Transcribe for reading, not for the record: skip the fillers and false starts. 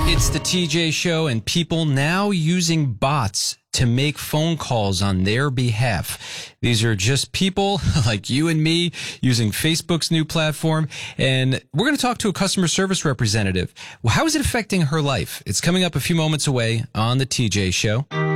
It's the TJ Show, and people now using bots to make phone calls on their behalf. These are just people like you and me using Facebook's new platform, and we're going to talk to a customer service representative. Well, how is it affecting her life? It's coming up a few moments away on the TJ Show.